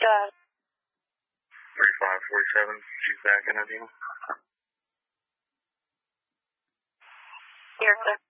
ahead. 3547, she's back in Adina. Here, sir.